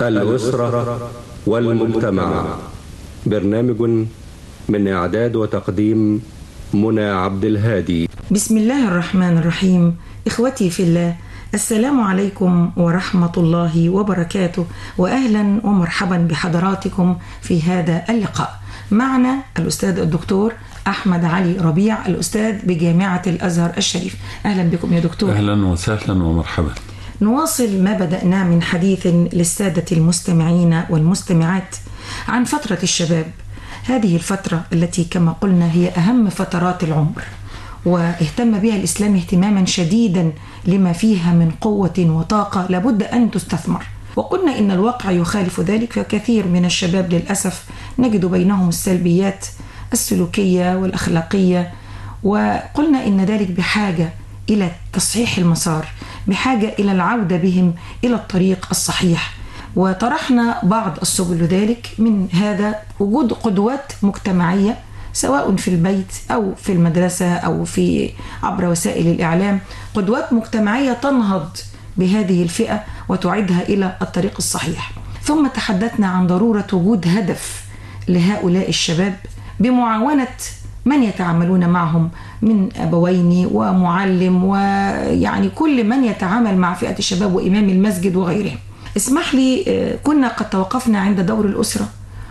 الأسرة والمجتمع. برنامج من إعداد وتقديم منى عبد الهادي. بسم الله الرحمن الرحيم. إخوتي في الله، السلام عليكم ورحمة الله وبركاته، وأهلا ومرحبا بحضراتكم في هذا اللقاء. معنا الأستاذ الدكتور أحمد علي ربيع، الأستاذ بجامعة الأزهر الشريف. أهلا بكم يا دكتور. أهلا وسهلا ومرحبا. نواصل ما بدأناه من حديث للسادة المستمعين والمستمعات عن فترة الشباب. هذه الفترة التي كما قلنا هي أهم فترات العمر، واهتم بها الإسلام اهتماما شديدا لما فيها من قوة وطاقة لابد أن تستثمر. وقلنا إن الواقع يخالف ذلك، فكثير من الشباب للأسف نجد بينهم السلبيات السلوكية والأخلاقية، وقلنا إن ذلك بحاجة إلى تصحيح المسار، بحاجة إلى العودة بهم إلى الطريق الصحيح. وطرحنا بعض السبل ذلك، من هذا وجود قدوات مجتمعية سواء في البيت أو في المدرسة أو في عبر وسائل الإعلام، قدوات مجتمعية تنهض بهذه الفئة وتعيدها إلى الطريق الصحيح. ثم تحدثنا عن ضرورة وجود هدف لهؤلاء الشباب بمعاونة من يتعاملون معهم من أبوين ومعلم، ويعني كل من يتعامل مع فئة الشباب وإمام المسجد وغيرهم. اسمح لي، كنا قد توقفنا عند دور الأسرة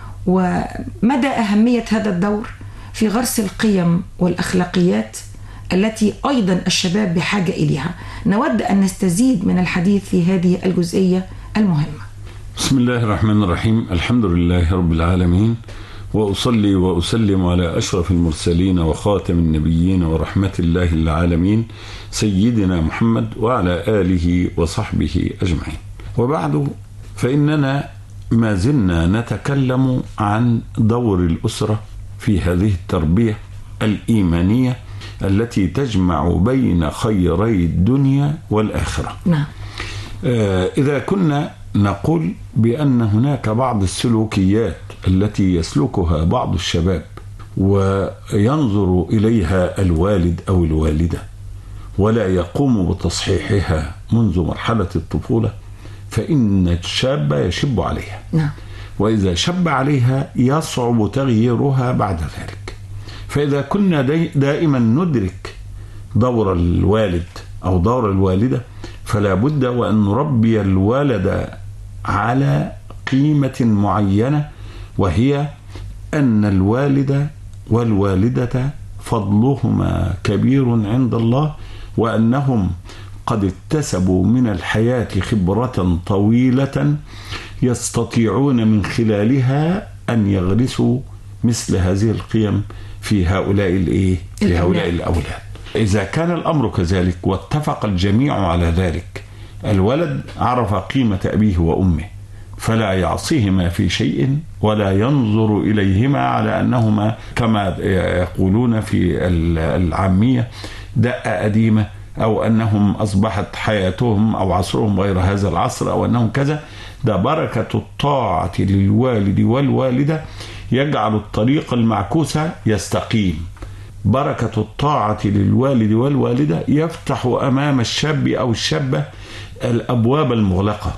ومدى أهمية هذا الدور في غرس القيم والأخلاقيات التي أيضا الشباب بحاجة إليها. نود أن نستزيد من الحديث في هذه الجزئية المهمة. بسم الله الرحمن الرحيم. الحمد لله رب العالمين، وأصلي وأسلم على أشرف المرسلين وخاتم النبيين ورحمة الله العالمين سيدنا محمد وعلى آله وصحبه أجمعين. وبعد، فإننا ما زلنا نتكلم عن دور الأسرة في هذه التربية الإيمانية التي تجمع بين خيري الدنيا والآخرة. نعم. إذا كنا نقول بأن هناك بعض السلوكيات التي يسلكها بعض الشباب وينظر إليها الوالد أو الوالدة ولا يقوم بتصحيحها منذ مرحلة الطفولة، فإن الشاب يشب عليها. نعم. وإذا شب عليها يصعب تغييرها بعد ذلك. فإذا كنا دائما ندرك دور الوالد أو دور الوالدة، فلا بد وأن نربي الولد على قيمة معينة، وهي أن الوالد والوالدة فضلهما كبير عند الله، وأنهم قد اكتسبوا من الحياة خبرة طويلة يستطيعون من خلالها أن يغرسوا مثل هذه القيم في هؤلاء الأولاد. إذا كان الأمر كذلك واتفق الجميع على ذلك، الولد عرف قيمة أبيه وأمه فلا يعصيهما في شيء ولا ينظر إليهما على أنهما كما يقولون في العامية دقة قديمة، أو أنهم أصبحت حياتهم أو عصرهم غير هذا العصر، أو أنهم كذا. ده بركة الطاعة للوالد والوالدة يجعل الطريق المعكوس يستقيم. بركة الطاعة للوالد والوالدة يفتح أمام الشاب أو الشابة الأبواب المغلقة،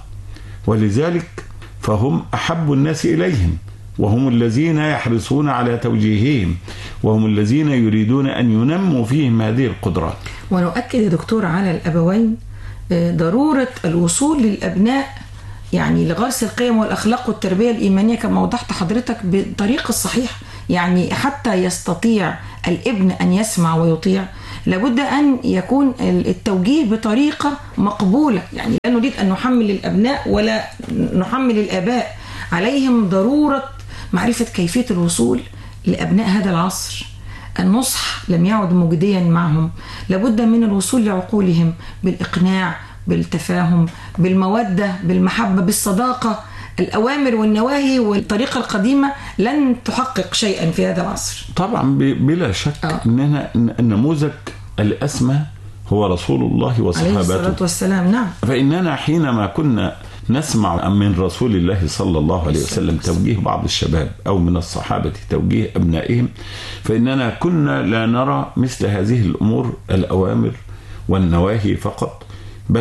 ولذلك فهم أحب الناس إليهم، وهم الذين يحرصون على توجيههم، وهم الذين يريدون أن ينموا فيهم هذه القدرات. ونؤكد يا دكتور على الأبوين ضرورة الوصول للأبناء يعني لغرس القيم والأخلاق والتربية الإيمانية كما وضحت حضرتك بالطريق الصحيح. يعني حتى يستطيع الابن أن يسمع ويطيع لابد أن يكون التوجيه بطريقة مقبولة. يعني لا نريد أن نحمل الأبناء ولا نحمل الآباء، عليهم ضرورة معرفة كيفية الوصول لأبناء هذا العصر. النصح لم يعد مجديا معهم، لابد من الوصول لعقولهم بالإقناع، بالتفاهم، بالمودة، بالمحبة، بالصداقة. الأوامر والنواهي والطريقة القديمة لن تحقق شيئا في هذا العصر. طبعا بلا شك أننا النموذج الأسمى هو رسول الله وصحابته عليه الصلاة والسلام. نعم. فإننا حينما كنا نسمع من رسول الله صلى الله عليه وسلم توجيه بعض الشباب أو من الصحابة توجيه أبنائهم، فإننا كنا لا نرى مثل هذه الأمور الأوامر والنواهي فقط، بل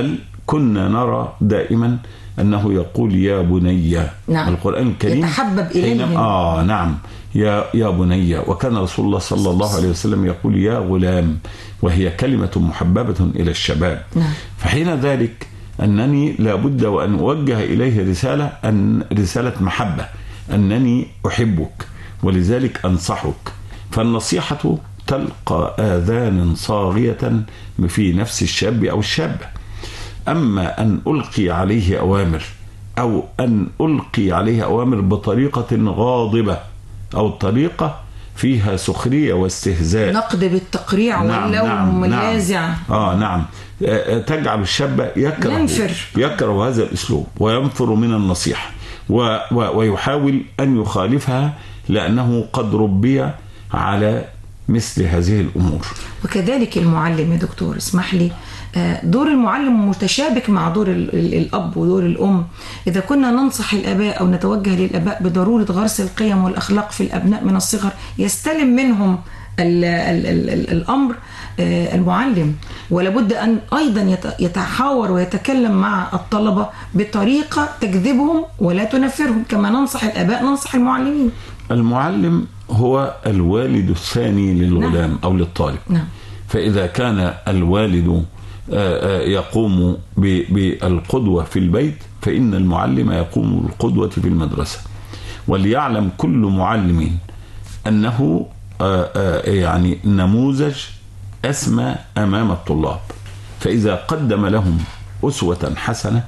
كنا نرى دائما أنه يقول يا بني. نعم. القرآن الكريم يتحبب إليهم. نعم، يا بني. وكان رسول الله صلى الله عليه وسلم يقول يا غلام، وهي كلمة محببة إلى الشباب. نعم. فحين ذلك أنني لابد وأن أوجه إليه رسالة محبة، أنني أحبك ولذلك أنصحك. فالنصيحة تلقى آذان صاغية في نفس الشاب أو الشابة. أما أن ألقي عليه أوامر أو أن ألقي عليه أوامر بطريقة غاضبة أو طريقة فيها سخرية واستهزاء، نقد بالتقريع واللوم اللاذع، نعم، تجعل الشاب يكره هذا الأسلوب وينفر من النصيحة ويحاول أن يخالفها، لأنه قد ربي على مثل هذه الأمور. وكذلك المعلم يا دكتور، اسمح لي، دور المعلم متشابك مع دور الأب ودور الأم. إذا كنا ننصح الآباء أو نتوجه للآباء بضرورة غرس القيم والأخلاق في الأبناء من الصغر، يستلم منهم الأمر المعلم، ولابد أن أيضا يتحاور ويتكلم مع الطلبة بطريقة تجذبهم ولا تنفرهم، كما ننصح الآباء ننصح المعلمين. المعلم هو الوالد الثاني للغلام. نعم. أو للطالب. نعم. فإذا كان الوالد يقوم بالقدوة في البيت، فإن المعلم يقوم بالقدوة في المدرسة. وليعلم كل معلم أنه يعني نموذج أسمى أمام الطلاب، فإذا قدم لهم أسوة حسنة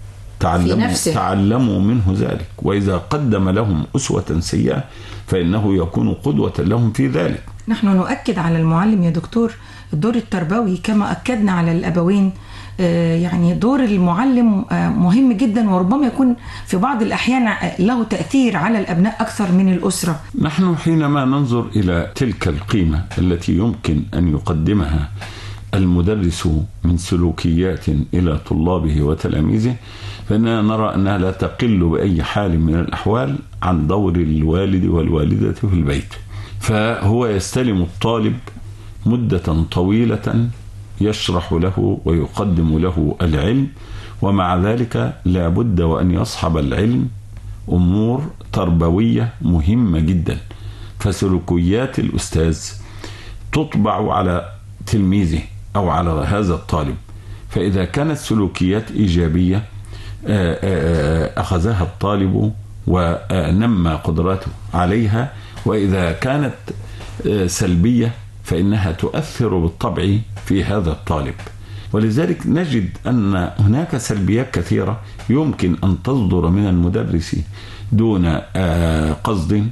تعلموا منه ذلك، وإذا قدم لهم أسوة سيئة فإنه يكون قدوة لهم في ذلك. نحن نؤكد على المعلم يا دكتور الدور التربوي كما أكدنا على الأبوين. يعني دور المعلم مهم جدا، وربما يكون في بعض الأحيان له تأثير على الأبناء أكثر من الأسرة. نحن حينما ننظر إلى تلك القيمة التي يمكن أن يقدمها المدرس من سلوكيات إلى طلابه وتلاميذه، فإننا نرى أنها لا تقل بأي حال من الأحوال عن دور الوالد والوالدة في البيت. فهو يستلم الطالب مدة طويلة يشرح له ويقدم له العلم، ومع ذلك لا بد وأن يصحب العلم أمور تربوية مهمة جدا. فسلوكيات الأستاذ تطبع على تلميذه أو على هذا الطالب، فإذا كانت سلوكيات إيجابية أخذها الطالب ونمى قدراته عليها، وإذا كانت سلبية فإنها تؤثر بالطبع في هذا الطالب. ولذلك نجد أن هناك سلبيات كثيرة يمكن أن تصدر من المدرس دون قصد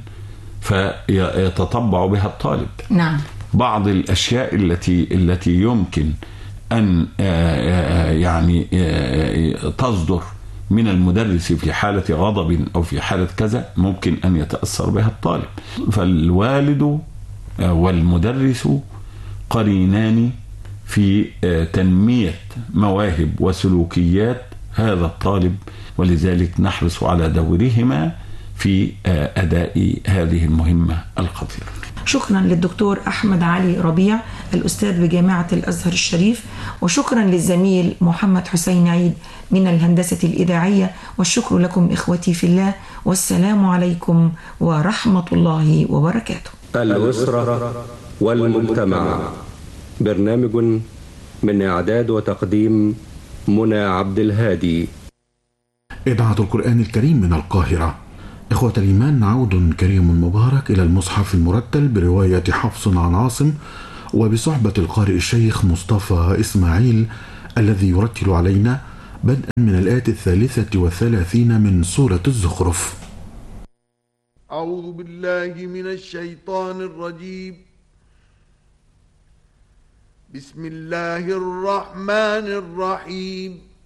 فيتطبع بها الطالب. نعم. بعض الأشياء التي يمكن أن يعني تصدر من المدرس في حالة غضب أو في حالة كذا ممكن أن يتأثر بها الطالب. فالوالد والمدرس قرينان في تنمية مواهب وسلوكيات هذا الطالب، ولذلك نحرص على دورهما في أداء هذه المهمة الخطيرة. شكرا للدكتور أحمد علي ربيع الأستاذ بجامعة الأزهر الشريف، وشكرا للزميل محمد حسين عيد من الهندسة الإذاعية، والشكر لكم إخوتي في الله، والسلام عليكم ورحمة الله وبركاته. الأسرة والمجتمع، برنامج من إعداد وتقديم منى عبد الهادي. إذاعة القرآن الكريم من القاهرة. إخوة الإيمان، عود كريم مبارك إلى المصحف المرتل برواية حفص عن عاصم، وبصحبة القارئ الشيخ مصطفى إسماعيل الذي يرتل علينا بدءا من الآية 33 من سورة الزخرف. أعوذ بالله من الشيطان الرجيم. بسم الله الرحمن الرحيم.